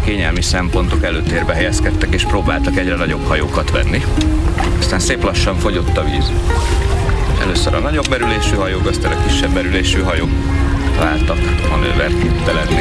kényelmi szempontok előtérbe helyezkedtek, és próbáltak egyre nagyobb hajókat venni. Aztán szép lassan fogyott a víz. Először a nagyobb merülésű hajók, aztán a kisebb merülésű hajók váltak manőverképtelenné.